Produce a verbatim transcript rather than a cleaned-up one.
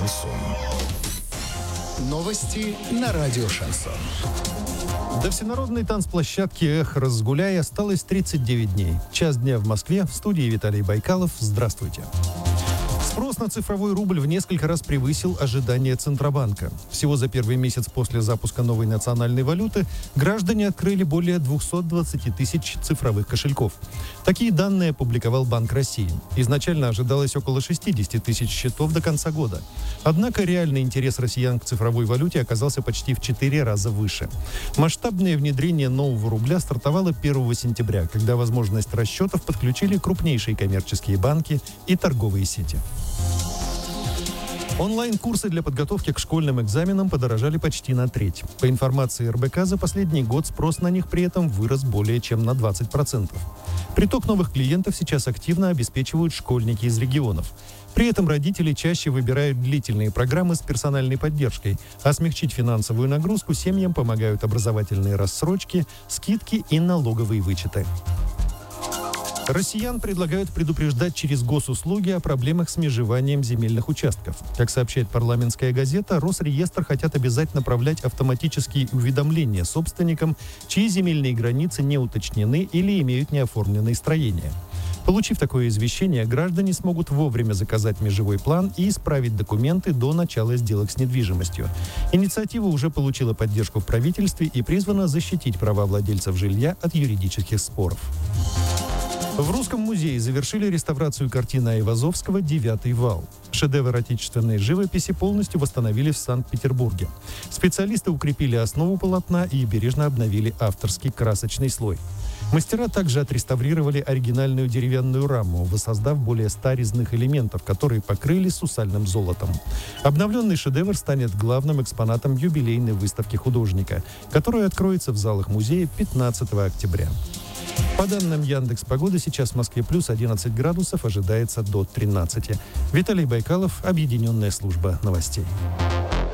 Шансон. Новости на радио Шансон. До всенародной танцплощадки «Эх, разгуляй» осталось тридцать девять дней. Час дня в Москве. В студии Виталий Байкалов. Здравствуйте. Спрос на цифровой рубль в несколько раз превысил ожидания Центробанка. Всего за первый месяц после запуска новой национальной валюты граждане открыли более двести двадцать тысяч цифровых кошельков. Такие данные опубликовал Банк России. Изначально ожидалось около шестьдесят тысяч счетов до конца года. Однако реальный интерес россиян к цифровой валюте оказался почти в четыре раза выше. Масштабное внедрение нового рубля стартовало первого сентября, когда возможность расчетов подключили крупнейшие коммерческие банки и торговые сети. Онлайн-курсы для подготовки к школьным экзаменам подорожали почти на треть. По информации эр бэ ка, за последний год спрос на них при этом вырос более чем на двадцать процентов. Приток новых клиентов сейчас активно обеспечивают школьники из регионов. При этом родители чаще выбирают длительные программы с персональной поддержкой, а смягчить финансовую нагрузку семьям помогают образовательные рассрочки, скидки и налоговые вычеты. Россиян предлагают предупреждать через госуслуги о проблемах с межеванием земельных участков. Как сообщает парламентская газета, Росреестр хотят обязать направлять автоматические уведомления собственникам, чьи земельные границы не уточнены или имеют неоформленные строения. Получив такое извещение, граждане смогут вовремя заказать межевой план и исправить документы до начала сделок с недвижимостью. Инициатива уже получила поддержку в правительстве и призвана защитить права владельцев жилья от юридических споров. В Русском музее завершили реставрацию картины Айвазовского «Девятый вал». Шедевр отечественной живописи полностью восстановили в Санкт-Петербурге. Специалисты укрепили основу полотна и бережно обновили авторский красочный слой. Мастера также отреставрировали оригинальную деревянную раму, воссоздав более ста резных элементов, которые покрыли сусальным золотом. Обновленный шедевр станет главным экспонатом юбилейной выставки художника, которая откроется в залах музея пятнадцатого октября. По данным Яндекс.Погоды, сейчас в Москве плюс одиннадцать градусов, ожидается до тринадцати. Виталий Байкалов, Объединенная служба новостей.